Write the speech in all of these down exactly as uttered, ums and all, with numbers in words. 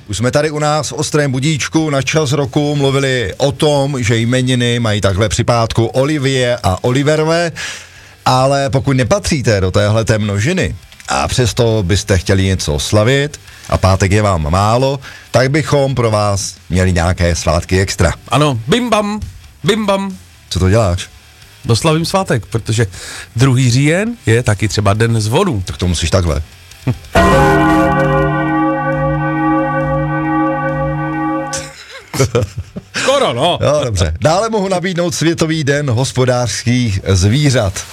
Už jsme tady u nás v Ostrém budíčku na Čas roku mluvili o tom, že jmeniny mají takhle při pátku Olivie a Oliverové, ale pokud nepatříte do téhleté množiny a přesto byste chtěli něco oslavit a pátek je vám málo, tak bychom pro vás měli nějaké svátky extra. Ano, bim bam, bim bam. Co to děláš? Doslavím svátek, protože druhý říjen je taky třeba den zvodu. Tak to musíš takhle. Skoro, no. Jo, dobře. Dále mohu nabídnout Světový den hospodářských zvířat.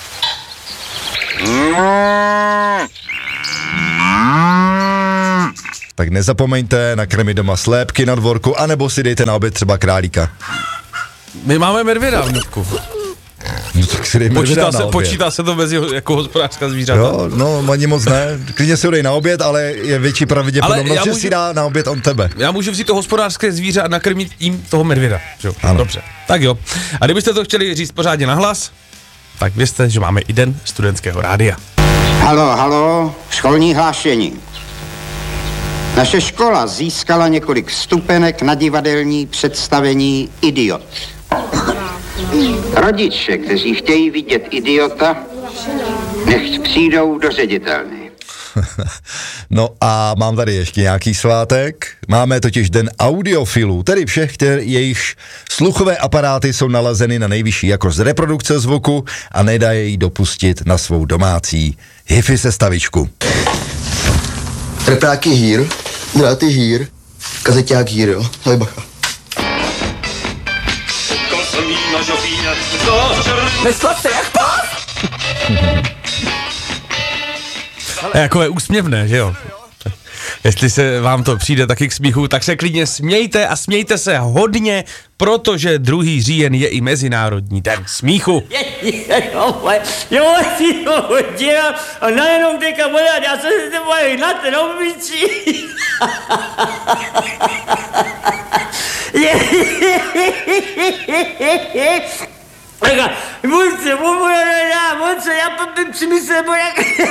Tak nezapomeňte nakrmit doma slépky na dvorku, anebo si dejte na oběd třeba králíka. My máme medvěda v Nutku. No tak si dej medvěda Počítá na se, oběd. počítá se to mezi jako hospodářská zvířata. Jo, no ani moc ne. Klidně si ho dej na oběd, ale je větší pravděpodobnost, že můžu... si dá na oběd on tebe. Já můžu vzít to hospodářské zvíře a nakrmit jim toho medvěda. Jo? Dobře, tak jo. A kdybyste to chtěli říct pořádně nahlas, tak vězte, že máme i den studentského rádia. Halo, halo, školní hlášení. Naše škola získala několik vstupenek na divadelní představení Idiot. Rodiče, kteří chtějí vidět idiota, nechť přijdou do ředitelny. No a mám tady ještě nějaký svátek. Máme totiž den audiofilů, tedy všech, který jejichž sluchové aparáty jsou nalazeny na nejvyšší jakost reprodukce zvuku a nedají dopustit na svou domácí hi-fi sestavičku. Repráky hír, dráty hír, kazeťák hír, jo, ale bacha. Nesla se jak pás! Jako je úsměvné, že jo? Jestli se vám to přijde taky k smíchu, tak se klidně smějte a smějte se hodně, protože druhý říjen je i Mezinárodní den smíchu. Jo, si to dělám a najednou teďka vodat, já jsem se to bojí na ten obličí. Monce, monce, já potom přemyslím, jak...